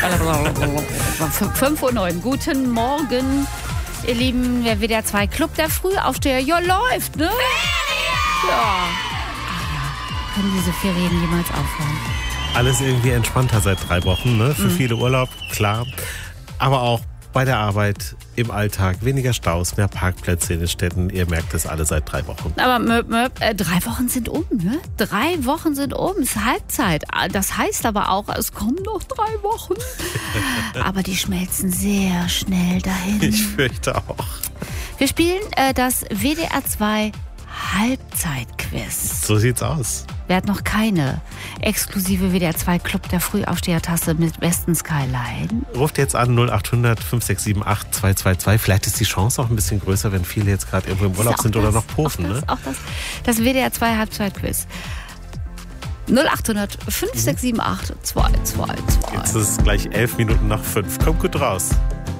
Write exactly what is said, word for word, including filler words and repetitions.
fünf Uhr neun. Guten Morgen, ihr Lieben. Der W D R zwei Club der Frühaufsteher. Ja, läuft, ne? Ja. Ach ja. Können diese Ferien jemals aufhören? Alles irgendwie entspannter seit drei Wochen, ne? Für mhm. viele Urlaub, klar. Aber auch bei der Arbeit, im Alltag, weniger Staus, mehr Parkplätze in den Städten. Ihr merkt es alle seit drei Wochen. Aber möp, möp, äh, drei Wochen sind um, ne? Drei Wochen sind um, es ist Halbzeit. Das heißt aber auch, es kommen noch drei Wochen. Aber die schmelzen sehr schnell dahin. Ich fürchte auch. Wir spielen äh, das W D R zwei Halbzeitquiz. So sieht's aus. Wer hat noch keine exklusive W D R zwei Club der Frühaufsteher-Tasse mit Western Skyline? Ruft jetzt an null acht hundert fünf sechs sieben acht zwei zwei zwei. Vielleicht ist die Chance auch ein bisschen größer, wenn viele jetzt gerade irgendwo im Urlaub sind das, oder noch pofen. Auch das, ne? auch das, das W D R zwei Halbzeitquiz. null acht hundert fünf sechs sieben acht zwei zwei zwei. Jetzt ist es gleich elf Minuten nach fünf. Kommt gut raus.